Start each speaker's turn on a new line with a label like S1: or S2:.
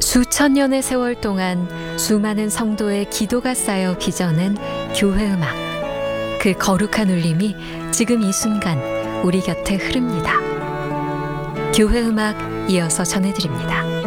S1: 수천 년의 세월 동안 수많은 성도의 기도가 쌓여 빚어낸 교회 음악. 그 거룩한 울림이 지금 이 순간 우리 곁에 흐릅니다. 교회 음악 이어서 전해드립니다.